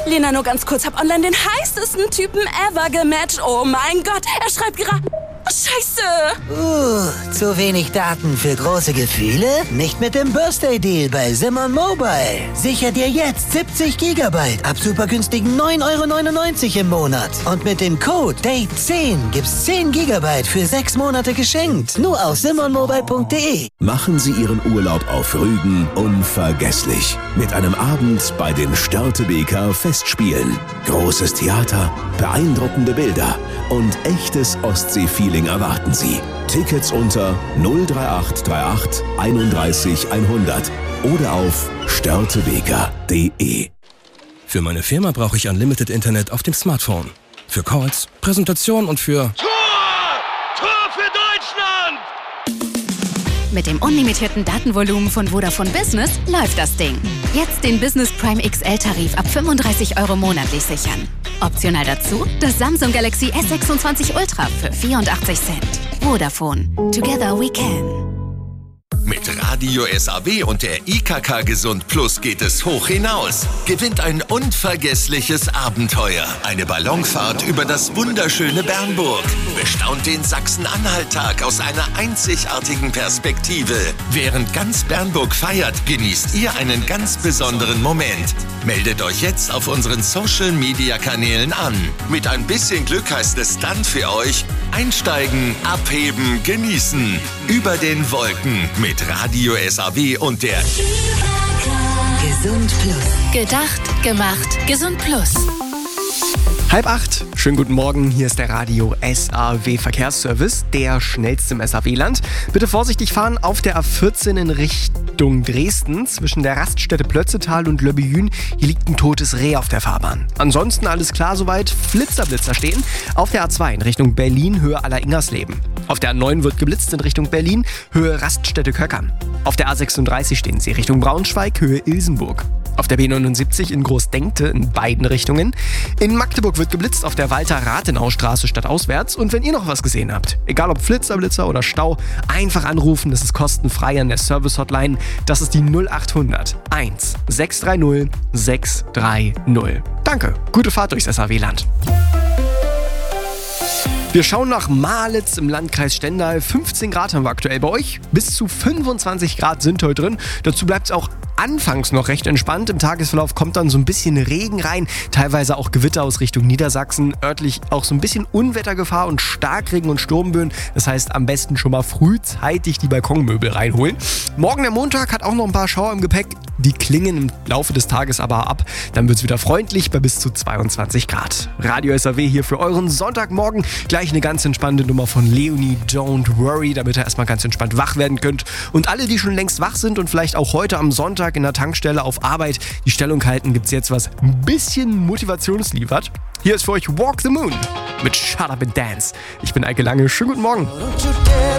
Lena, nur ganz kurz, hab online den heißesten Typen ever gematcht. Oh mein Gott, er schreibt gerade... Scheiße! Zu wenig Daten für große Gefühle? Nicht mit dem Birthday Deal bei Simon Mobile. Sicher dir jetzt 70 Gigabyte ab super günstigen 9,99 € im Monat. Und mit dem Code DATE10 gibt's 10 Gigabyte für 6 Monate geschenkt. Nur auf simonmobile.de. Machen Sie Ihren Urlaub auf Rügen unvergesslich. Mit einem Abend bei den Störtebeker Festspielen. Großes Theater, beeindruckende Bilder und echtes Ostsee-Feeling erwarten Sie. Tickets unter 03838 31 100 oder auf störtebeker.de. Für meine Firma brauche ich Unlimited Internet auf dem Smartphone. Für Calls, Präsentation und für... Tor! Tor für Deutschland! Mit dem unlimitierten Datenvolumen von Vodafone Business läuft das Ding. Jetzt den Business Prime XL-Tarif ab 35 € monatlich sichern. Optional dazu das Samsung Galaxy S26 Ultra für 84 Cent. Vodafone. Together we can. Mit Radio SAW und der IKK Gesund Plus geht es hoch hinaus. Gewinnt ein unvergessliches Abenteuer. Eine Ballonfahrt über das wunderschöne Bernburg. Bestaunt den Sachsen-Anhalt-Tag aus einer einzigartigen Perspektive. Während ganz Bernburg feiert, genießt ihr einen ganz besonderen Moment. Meldet euch jetzt auf unseren Social-Media-Kanälen an. Mit ein bisschen Glück heißt es dann für euch: einsteigen, abheben, genießen. Über den Wolken mit Radio SAW und der Gesund Plus. Gedacht, gemacht, Gesund Plus. 7:30. Schönen guten Morgen, hier ist der Radio SAW Verkehrsservice, der schnellste im SAW-Land. Bitte vorsichtig fahren auf der A14 in Richtung Dresden zwischen der Raststätte Plötzetal und Löbbejün. Hier liegt ein totes Reh auf der Fahrbahn. Ansonsten alles klar soweit, Flitzer stehen. Auf der A2 in Richtung Berlin, Höhe Aller-Ingersleben. Auf der A9 wird geblitzt in Richtung Berlin, Höhe Raststätte Köckern. Auf der A36 stehen sie Richtung Braunschweig, Höhe Ilsenburg. Auf der B79 in Großdenkte in beiden Richtungen. In Magdeburg wird geblitzt auf der Walter-Rathenau-Straße stadtauswärts. Und wenn ihr noch was gesehen habt, egal ob Blitzer oder Stau, einfach anrufen. Das ist kostenfrei an der Service-Hotline. Das ist die 0800 1 630 630. Danke, gute Fahrt durchs SAW-Land. Wir schauen nach Malitz im Landkreis Stendal. 15 Grad haben wir aktuell bei euch. Bis zu 25 Grad sind heute drin. Dazu bleibt es auch anfangs noch recht entspannt. Im Tagesverlauf kommt dann so ein bisschen Regen rein. Teilweise auch Gewitter aus Richtung Niedersachsen. Örtlich auch so ein bisschen Unwettergefahr und Starkregen und Sturmböen. Das heißt, am besten schon mal frühzeitig die Balkonmöbel reinholen. Morgen der Montag hat auch noch ein paar Schauer im Gepäck. Die klingen im Laufe des Tages aber ab. Dann wird es wieder freundlich bei bis zu 22 Grad. Radio SAW hier für euren Sonntagmorgen. Gleich eine ganz entspannte Nummer von Leonie, Don't Worry, damit ihr erstmal ganz entspannt wach werden könnt. Und alle, die schon längst wach sind und vielleicht auch heute am Sonntag in der Tankstelle auf Arbeit die Stellung halten, gibt's jetzt was ein bisschen Motivations liefert. Hier ist für euch Walk the Moon mit Shut Up and Dance. Ich bin Eike Lange. Schönen guten Morgen.